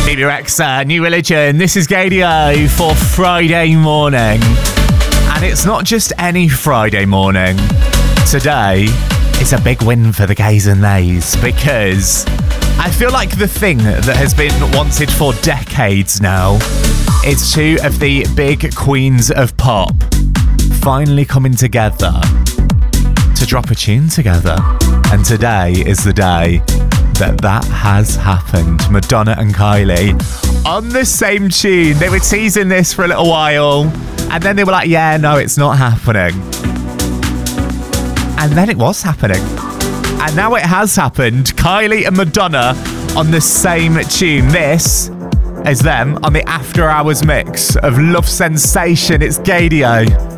Phoebe Rexha, New Religion. This is Gadio for Friday morning. And it's not just any Friday morning. Today is a big win for the gays and theys because I feel like the thing that has been wanted for decades now is two of the big queens of pop finally coming together to drop a tune together. And today is the day that has happened. Madonna and Kylie on the same tune. They were teasing this for a little while and then they were like, yeah, no, it's not happening. And then it was happening. And now it has happened. Kylie and Madonna on the same tune. This is them on the After Hours mix of Love Sensation. It's Gadio.